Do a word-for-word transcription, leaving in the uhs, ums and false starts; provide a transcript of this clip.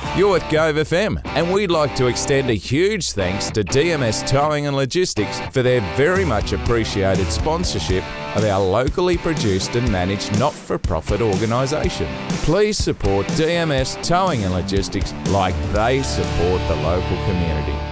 You're with Gove F M, and we'd like to extend a huge thanks to D M S Towing and Logistics for their very much appreciated sponsorship of our locally produced and managed not-for-profit organisation. Please support D M S Towing and Logistics like they support the local community.